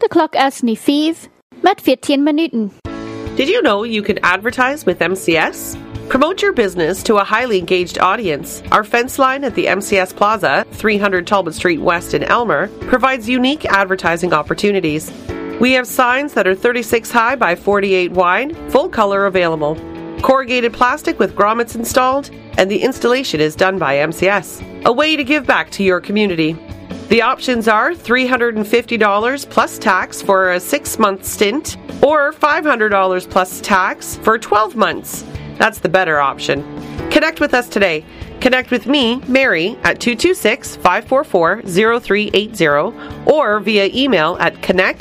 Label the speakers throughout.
Speaker 1: de klok is nu 5 met 14 minuten.
Speaker 2: Did you know you can advertise with MCS? Promote your business to a highly engaged audience. Our fence line at the MCS Plaza, 300 Talbot Street West in Elmer, provides unique advertising opportunities. We have signs that are 36 high by 48 wide, full color available. Corrugated plastic with grommets installed, and the installation is done by MCS. A way to give back to your community. The options are $350 plus tax for a 6-month stint, or $500 plus tax for 12 months. That's the better option. Connect with us today. Connect with me, Mary, at 226-544-0380 or via email at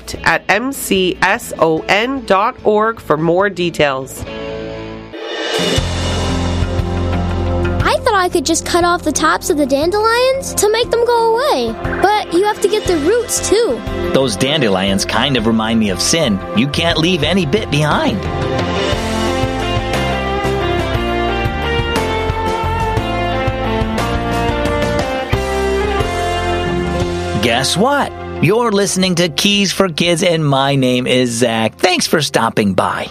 Speaker 2: connect@mcson.org for more details.
Speaker 3: I thought I could just cut off the tops of the dandelions to make them go away. But you have to get the roots, too.
Speaker 4: Those dandelions kind of remind me of sin. You can't leave any bit behind. Guess what? You're listening to Keys for Kids, and my name is Zach. Thanks for stopping by.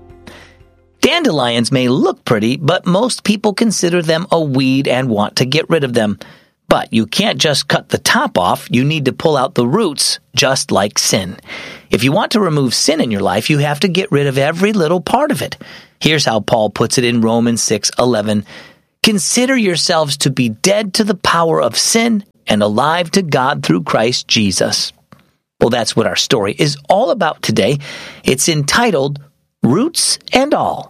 Speaker 4: Dandelions may look pretty, but most people consider them a weed and want to get rid of them. But you can't just cut the top off. You need to pull out the roots, just like sin. If you want to remove sin in your life, you have to get rid of every little part of it. Here's how Paul puts it in Romans 6:11. Consider yourselves to be dead to the power of sin and alive to God through Christ Jesus. Well, that's what our story is all about today. It's entitled, Roots and All.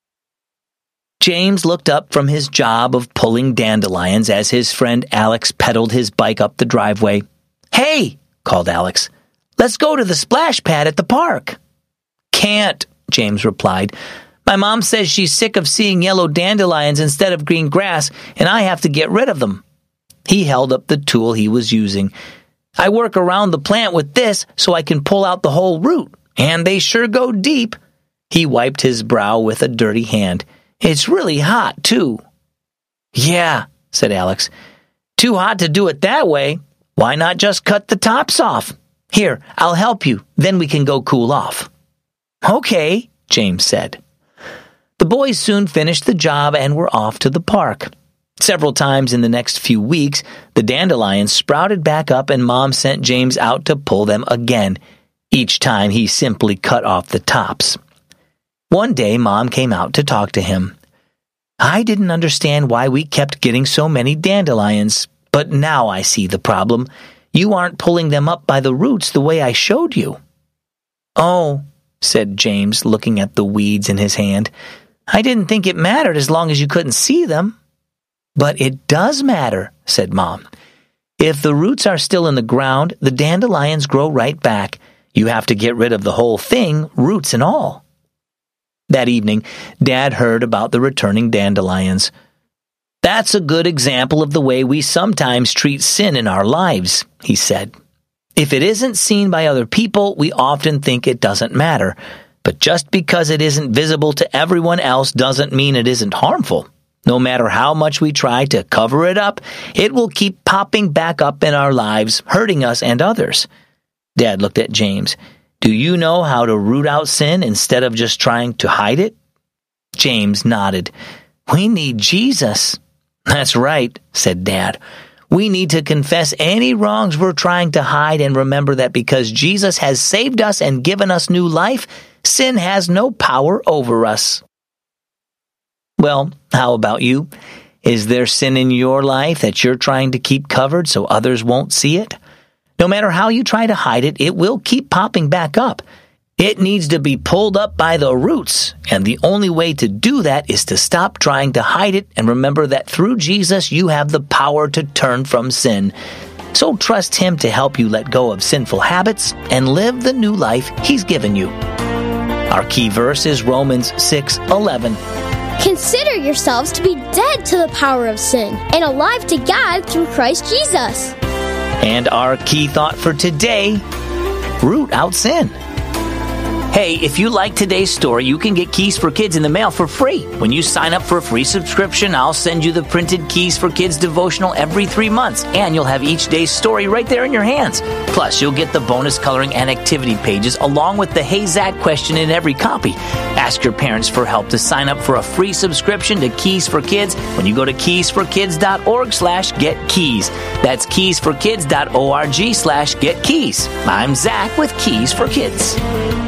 Speaker 4: James looked up from his job of pulling dandelions as his friend Alex pedaled his bike up the driveway. "Hey," called Alex, "let's go to the splash pad at the park." "Can't," James replied. "My mom says she's sick of seeing yellow dandelions instead of green grass, and I have to get rid of them." He held up the tool he was using. "I work around the plant with this so I can pull out the whole root, and they sure go deep." He wiped his brow with a dirty hand. "It's really hot, too." "Yeah," said Alex. "Too hot to do it that way. Why not just cut the tops off? Here, I'll help you. Then we can go cool off." "Okay," James said. The boys soon finished the job and were off to the park. Several times in the next few weeks, the dandelions sprouted back up and Mom sent James out to pull them again. Each time he simply cut off the tops. One day, Mom came out to talk to him. "I didn't understand why we kept getting so many dandelions, but now I see the problem. You aren't pulling them up by the roots the way I showed you." "Oh," said James, looking at the weeds in his hand. "I didn't think it mattered as long as you couldn't see them." "But it does matter," said Mom. "If the roots are still in the ground, the dandelions grow right back. You have to get rid of the whole thing, roots and all." That evening, Dad heard about the returning dandelions. "That's a good example of the way we sometimes treat sin in our lives," he said. "If it isn't seen by other people, we often think it doesn't matter. But just because it isn't visible to everyone else doesn't mean it isn't harmful. No matter how much we try to cover it up, it will keep popping back up in our lives, hurting us and others." Dad looked at James. "Do you know how to root out sin instead of just trying to hide it?" James nodded. "We need Jesus." "That's right," said Dad. "We need to confess any wrongs we're trying to hide and remember that because Jesus has saved us and given us new life, sin has no power over us." Well, how about you? Is there sin in your life that you're trying to keep covered so others won't see it? No matter how you try to hide it, it will keep popping back up. It needs to be pulled up by the roots, and the only way to do that is to stop trying to hide it and remember that through Jesus you have the power to turn from sin. So trust Him to help you let go of sinful habits and live the new life He's given you. Our key verse is Romans 6:11.
Speaker 3: Consider yourselves to be dead to the power of sin and alive to God through Christ Jesus.
Speaker 4: And our key thought for today, root out sin. Hey, if you like today's story, you can get Keys for Kids in the mail for free. When you sign up for a free subscription, I'll send you the printed Keys for Kids devotional every 3 months, and you'll have each day's story right there in your hands. Plus, you'll get the bonus coloring and activity pages along with the Hey Zach question in every copy. Ask your parents for help to sign up for a free subscription to Keys for Kids when you go to keysforkids.org/getkeys. That's keysforkids.org/getkeys. I'm Zach with Keys for Kids.